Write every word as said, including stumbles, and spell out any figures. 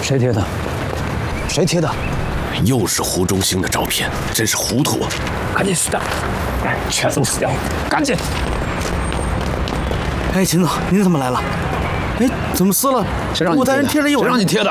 谁贴的？谁贴的？ 又是胡忠兴的照片，真是糊涂啊！ 赶紧死掉！全都死掉！赶紧！ 哎，秦总，您怎么来了？哎，怎么撕了？ 谁让你武大人贴着一晚上？ 谁让你贴的？